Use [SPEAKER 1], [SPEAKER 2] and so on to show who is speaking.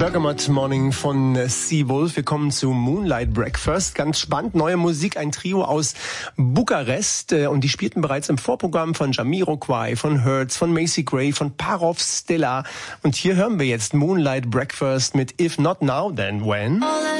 [SPEAKER 1] Bergamot Morning von Seawolf. Wir kommen zu Moonlight Breakfast. Ganz spannend, neue Musik, ein Trio aus Bukarest. Und die spielten bereits im Vorprogramm von Jamiroquai, von Hertz, von Macy Gray, von Parov Stella. Und hier hören wir jetzt Moonlight Breakfast mit If Not Now, Then When.